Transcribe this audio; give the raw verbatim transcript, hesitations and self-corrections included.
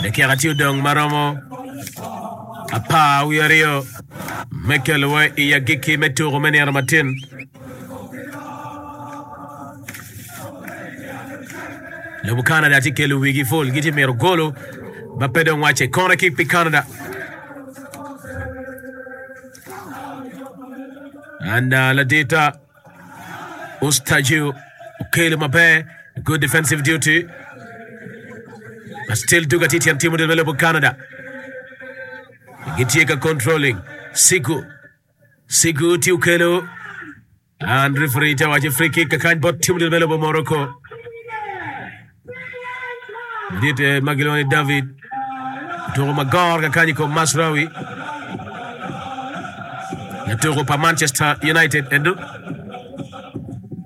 Declarative dong maromo. Apa wiario. Michael we iya giki metu Romania Martin. Lebu Canada tikelu wigi full giti mero golo. Bapedong wache corner kick pi Canada. And uh, Ladita Ustaju Ukele Mabe, good defensive duty. But still Dugatiti and Timo develop Canada. Gitieka controlling. Sigu. Sigu Tiukelo. And referee Tawaji free kick. A kind bot Timo develop Morocco. Did uh, Magiloni David. Toro Magor Kakaniko Masrawi. Toro pa Manchester United. And